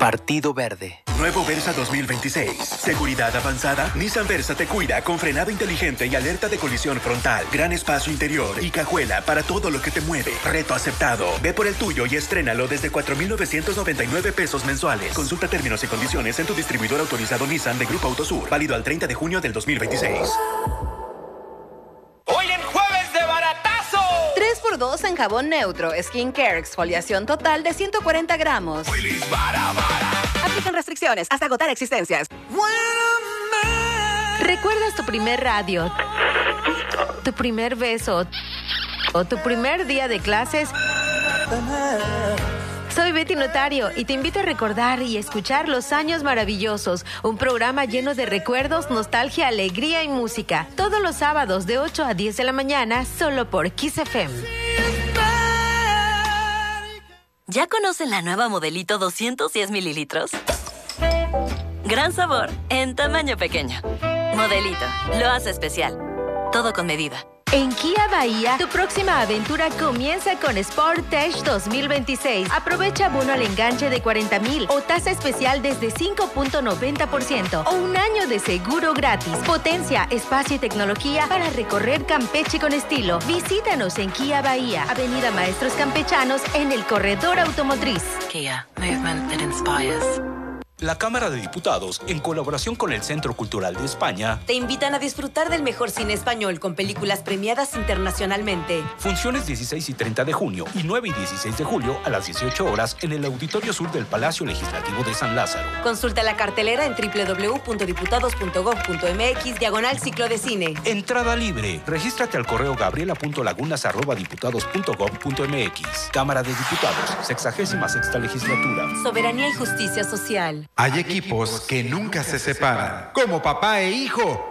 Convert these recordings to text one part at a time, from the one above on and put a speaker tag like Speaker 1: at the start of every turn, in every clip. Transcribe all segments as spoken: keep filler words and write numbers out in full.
Speaker 1: Partido Verde.
Speaker 2: Nuevo Versa dos mil veintiséis. Seguridad avanzada. Nissan Versa te cuida con frenado inteligente y alerta de colisión frontal. Gran espacio interior y cajuela para todo lo que te mueve. Reto aceptado. Ve por el tuyo y estrénalo desde cuatro mil novecientos noventa y nueve pesos mensuales. Consulta términos y condiciones en tu distribuidor autorizado Nissan de Grupo Autosur. Válido al treinta de junio del dos mil veintiséis.
Speaker 3: Hoy en Jueves de Baratazo.
Speaker 4: tres por dos en jabón neutro. Skincare exfoliación total de ciento cuarenta gramos.
Speaker 3: Willy's Bara Bara.
Speaker 4: Aplican restricciones hasta agotar existencias.
Speaker 5: ¿Recuerdas tu primer radio? ¿Tu primer beso? ¿O tu primer día de clases? Soy Betty Notario y te invito a recordar y escuchar Los Años Maravillosos, un programa lleno de recuerdos, nostalgia, alegría y música. Todos los sábados de ocho a diez de la mañana, solo por Kiss F M.
Speaker 6: ¿Ya conocen la nueva Modelito doscientos diez mililitros? Gran sabor, en tamaño pequeño. Modelito, lo hace especial. Todo con medida.
Speaker 5: En Kia Bahía, tu próxima aventura comienza con Sportage dos mil veintiséis. Aprovecha bono al enganche de cuarenta mil o tasa especial desde cinco punto noventa por ciento o un año de seguro gratis. Potencia, espacio y tecnología para recorrer Campeche con estilo. Visítanos en Kia Bahía, Avenida Maestros Campechanos, en el Corredor Automotriz.
Speaker 6: Kia, movement that inspires.
Speaker 7: La Cámara de Diputados, en colaboración con el Centro Cultural de España,
Speaker 8: te invitan a disfrutar del mejor cine español con películas premiadas internacionalmente.
Speaker 7: Funciones dieciséis y treinta de junio y nueve y dieciséis de julio a las dieciocho horas en el Auditorio Sur del Palacio Legislativo de San Lázaro.
Speaker 8: Consulta la cartelera en doble u doble u doble u punto diputados punto gob punto eme equis diagonal ciclo de cine.
Speaker 7: Entrada libre. Regístrate al correo gabriela punto lagunas arroba diputados punto gob punto eme equis. Cámara de Diputados, sexagésima sexta legislatura.
Speaker 8: Soberanía y justicia social.
Speaker 9: Hay equipos que nunca se separan, como papá e hijo.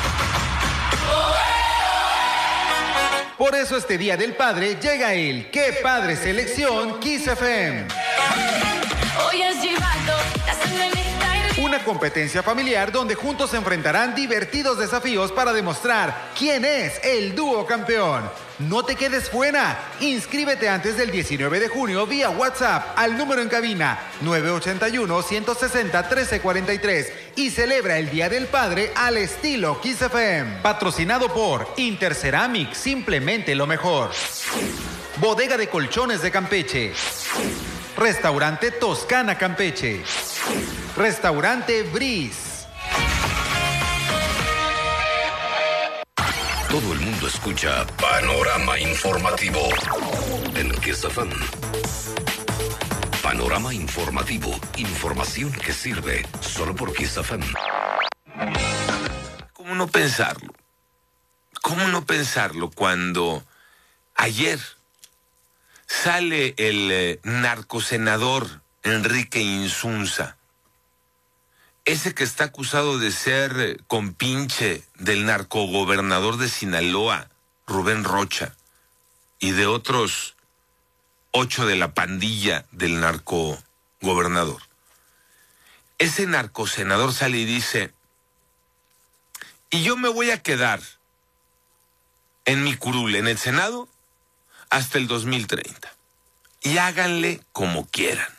Speaker 9: Por eso este Día del Padre llega el ¡Qué Padre Selección Kiss F M! Una competencia familiar donde juntos se enfrentarán divertidos desafíos para demostrar quién es el dúo campeón. No te quedes fuera. Inscríbete antes del diecinueve de junio vía WhatsApp al número en cabina nueve ocho uno, uno seis cero, uno tres cuatro tres y celebra el Día del Padre al estilo Kiss F M. Patrocinado por Interceramic, simplemente lo mejor. Bodega de Colchones de Campeche. Restaurante Toscana Campeche. Restaurante Breeze.
Speaker 10: Todo el mundo escucha Panorama Informativo en Kiss F M. Panorama Informativo, información que sirve solo por Kiss F M.
Speaker 11: ¿Cómo no pensarlo? ¿Cómo no pensarlo cuando ayer sale el eh, narcosenador Enrique Insunza? Ese que está acusado de ser eh, compinche del narcogobernador de Sinaloa, Rubén Rocha, y de otros ocho de la pandilla del narcogobernador. Ese narcosenador sale y dice, y yo me voy a quedar en mi curul, en el Senado, hasta el dos mil treinta. Y háganle como quieran.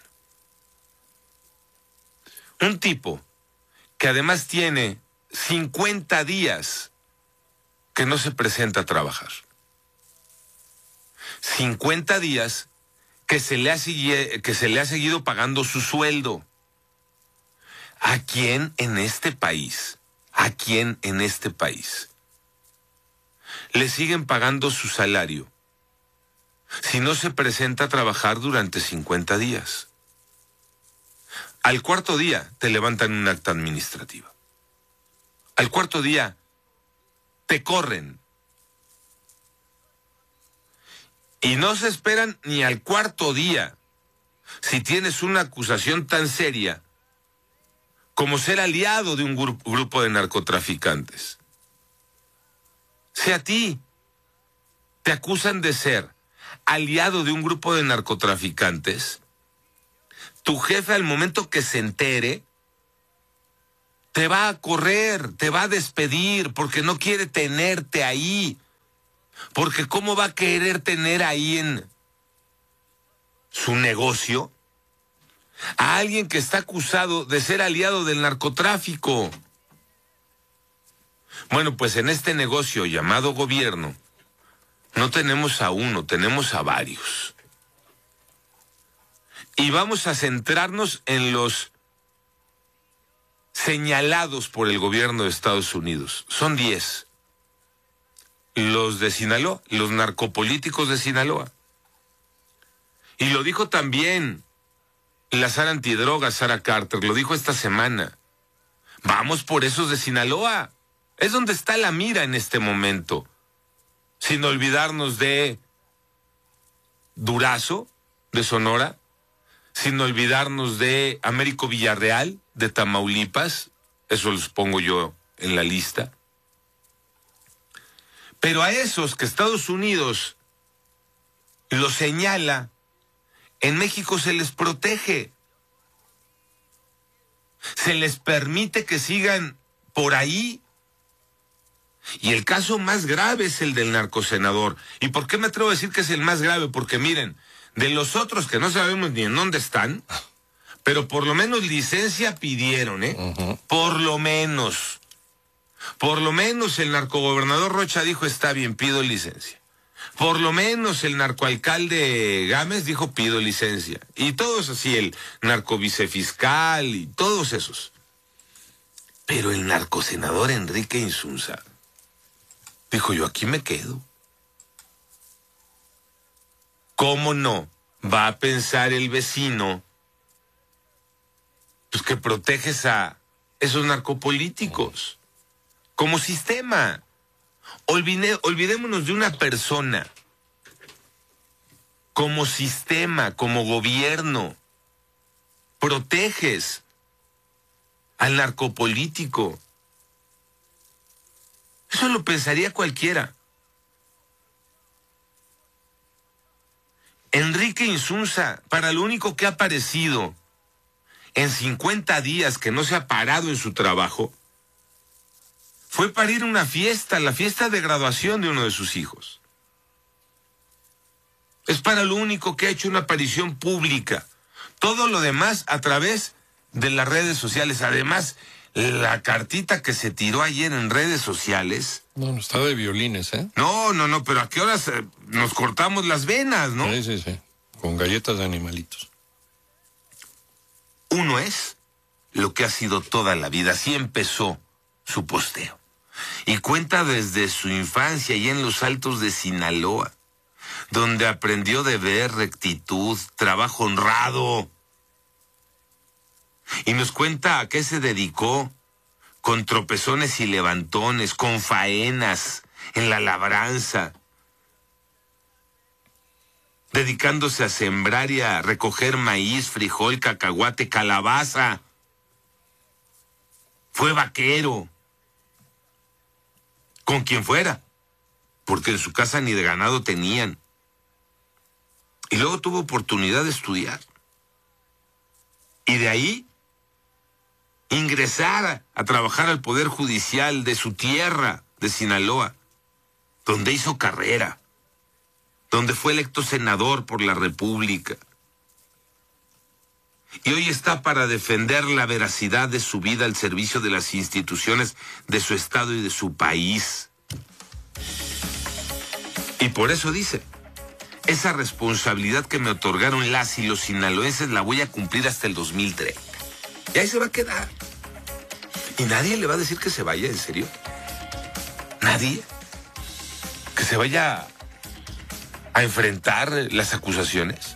Speaker 11: Un tipo que además tiene cincuenta días que no se presenta a trabajar. cincuenta días que se le ha, que se le ha seguido pagando su sueldo. ¿A quién en este país? ¿A quién en este país le siguen pagando su salario si no se presenta a trabajar durante cincuenta días? Al cuarto día te levantan un acta administrativa. Al cuarto día te corren. Y no se esperan ni al cuarto día si tienes una acusación tan seria como ser aliado de un grupo, grupo de narcotraficantes. Si a ti te acusan de ser aliado de un grupo de narcotraficantes, tu jefe al momento que se entere te va a correr, te va a despedir porque no quiere tenerte ahí. Porque ¿cómo va a querer tener ahí en su negocio a alguien que está acusado de ser aliado del narcotráfico. Bueno, pues en este negocio llamado gobierno, no tenemos a uno, tenemos a varios. Y vamos a centrarnos en los señalados por el gobierno de Estados Unidos. Son diez. Los de Sinaloa, los narcopolíticos de Sinaloa. Y lo dijo también la Sara Antidrogas, Sara Carter, lo dijo esta semana. Vamos por esos de Sinaloa. Es donde está la mira en este momento. Sin olvidarnos de Durazo, de Sonora. Sin olvidarnos de Américo Villarreal, de Tamaulipas. Eso los pongo yo en la lista. Pero a esos que Estados Unidos los señala, en México se les protege. Se les permite que sigan por ahí. Y el caso más grave es el del narcosenador. ¿Y por qué me atrevo a decir que es el más grave? Porque miren, de los otros que no sabemos ni en dónde están, pero por lo menos licencia pidieron, ¿eh? Uh-huh. Por lo menos. Por lo menos el narcogobernador Rocha dijo, está bien, pido licencia. Por lo menos el narcoalcalde Gámez dijo, pido licencia. Y todos así, el narcovicefiscal y todos esos. Pero el narcosenador Enrique Insunza dijo, yo aquí me quedo. ¿Cómo no va a pensar el vecino pues que proteges a esos narcopolíticos como sistema? Olvide, olvidémonos de una persona. Como sistema, como gobierno, proteges al narcopolítico. Eso lo pensaría cualquiera. Enrique Insunza, para lo único que ha aparecido en cincuenta días que no se ha parado en su trabajo, fue para ir a una fiesta, la fiesta de graduación de uno de sus hijos. Es para lo único que ha hecho una aparición pública. Todo lo demás a través de las redes sociales. Además, la cartita que se tiró ayer en redes sociales.
Speaker 1: No, no está de violines, ¿eh?
Speaker 11: No, no, no, pero ¿a qué horas eh, nos cortamos las venas, no?
Speaker 1: Sí, sí, sí. Con galletas de animalitos.
Speaker 11: Uno es lo que ha sido toda la vida. Así empezó su posteo. Y cuenta desde su infancia y en los altos de Sinaloa, donde aprendió deber, rectitud, trabajo honrado. Y nos cuenta a qué se dedicó, con tropezones y levantones, con faenas, en la labranza, dedicándose a sembrar y a recoger maíz, frijol, cacahuate, calabaza. Fue vaquero, con quien fuera, porque en su casa ni de ganado tenían. Y luego tuvo oportunidad de estudiar. Y de ahí ingresar a, a trabajar al Poder Judicial de su tierra, de Sinaloa, donde hizo carrera, donde fue electo senador por la República. Y hoy está para defender la veracidad de su vida al servicio de las instituciones de su estado y de su país. Y por eso dice, esa responsabilidad que me otorgaron las y los sinaloenses la voy a cumplir hasta el dos mil treinta. Y ahí se va a quedar. Y nadie le va a decir que se vaya, ¿en serio? Nadie. Que se vaya a enfrentar las acusaciones.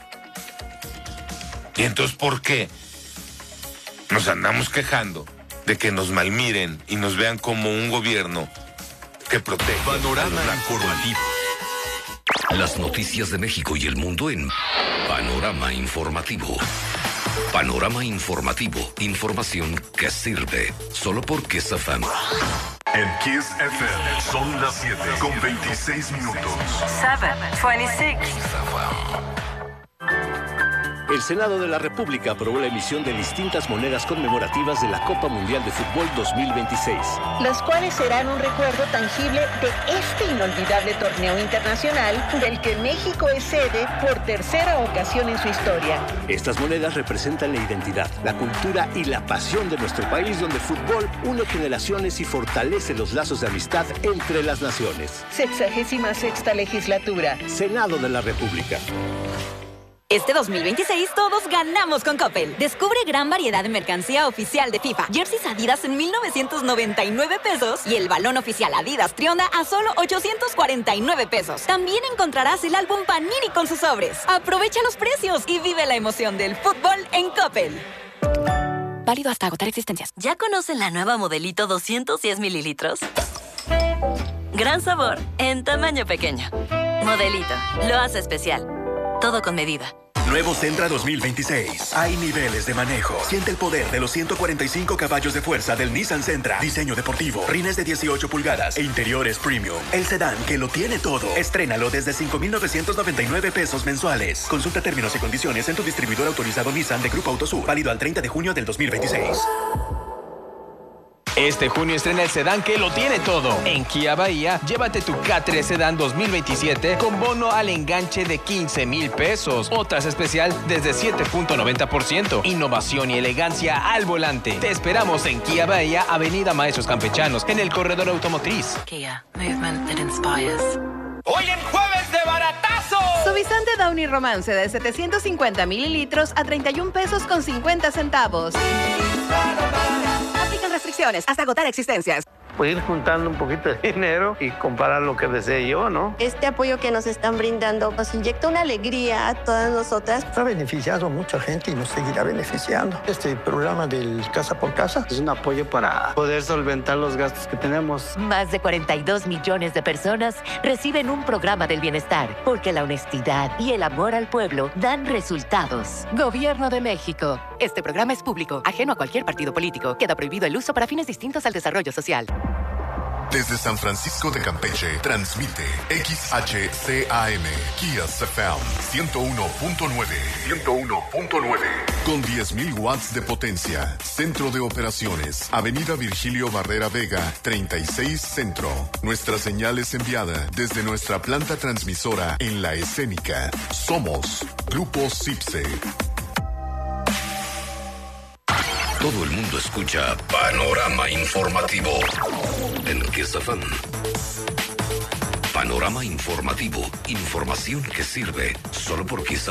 Speaker 11: Y entonces, ¿por qué nos andamos quejando de que nos malmiren y nos vean como un gobierno que protege?
Speaker 10: Panorama informativo. Las noticias de México y el mundo en Panorama Informativo. Panorama Informativo. Información que sirve. Solo por Kiss F M.
Speaker 12: En Kiss F M son las siete con veintiséis minutos.
Speaker 13: siete veintiséis. El Senado de la República aprobó la emisión de distintas monedas conmemorativas de la Copa Mundial de Fútbol dos mil veintiséis.
Speaker 14: Las cuales serán un recuerdo tangible de este inolvidable torneo internacional del que México es sede por tercera ocasión en su historia.
Speaker 13: Estas monedas representan la identidad, la cultura y la pasión de nuestro país, donde el fútbol une generaciones y fortalece los lazos de amistad entre las naciones.
Speaker 14: Sexagésima sexta legislatura.
Speaker 13: Senado de la República.
Speaker 15: Este dos mil veintiséis todos ganamos con Coppel. Descubre gran variedad de mercancía oficial de FIFA. Jerseys Adidas en mil novecientos noventa y nueve pesos y el balón oficial Adidas Trionda a solo ochocientos cuarenta y nueve pesos. También encontrarás el álbum Panini con sus sobres. Aprovecha los precios y vive la emoción del fútbol en Coppel.
Speaker 6: Válido hasta agotar existencias. ¿Ya conocen la nueva Modelito doscientos diez mililitros? Gran sabor en tamaño pequeño. Modelito, lo hace especial. Todo con medida.
Speaker 2: Nuevo Sentra dos mil veintiséis. Hay niveles de manejo. Siente el poder de los ciento cuarenta y cinco caballos de fuerza del Nissan Sentra. Diseño deportivo, rines de dieciocho pulgadas e interiores premium. El sedán que lo tiene todo. Estrénalo desde cinco mil novecientos noventa y nueve pesos mensuales. Consulta términos y condiciones en tu distribuidor autorizado Nissan de Grupo Autosur. Válido al treinta de junio del dos mil veintiséis.
Speaker 16: Este junio estrena el sedán que lo tiene todo. En Kia Bahía, llévate tu K tres Sedán dos mil veintisiete con bono al enganche de quince mil pesos. O tasa especial desde siete punto noventa por ciento. Innovación y elegancia al volante. Te esperamos en Kia Bahía, Avenida Maestros Campechanos, en el corredor automotriz.
Speaker 6: Kia, movement that inspires.
Speaker 3: Hoy en Jueves de Baratazo.
Speaker 4: Suavizante Downy Romance de setecientos cincuenta mililitros a treinta y un pesos con cincuenta centavos. Aplican restricciones hasta agotar existencias.
Speaker 17: Pues ir juntando un poquito de dinero y comprar lo que desee yo, ¿no?
Speaker 18: Este apoyo que nos están brindando nos inyecta una alegría a todas nosotras.
Speaker 19: Ha beneficiado a mucha gente y nos seguirá beneficiando. Este programa del Casa por Casa
Speaker 17: es un apoyo para poder solventar los gastos que tenemos.
Speaker 20: Más de cuarenta y dos millones de personas reciben un programa del bienestar, porque la honestidad y el amor al pueblo dan resultados. Gobierno de México. Este programa es público, ajeno a cualquier partido político. Queda prohibido el uso para fines distintos al desarrollo social.
Speaker 21: Desde San Francisco de Campeche, transmite X H C A M, Kias F M, ciento uno punto nueve. ciento uno punto nueve. Con diez mil watts de potencia. Centro de operaciones, Avenida Virgilio Barrera Vega, treinta y seis Centro. Nuestra señal es enviada desde nuestra planta transmisora en La Escénica. Somos Grupo Cipse.
Speaker 10: Todo el mundo escucha Panorama Informativo en Kiss F M. Panorama Informativo. Información que sirve solo por Kiss F M.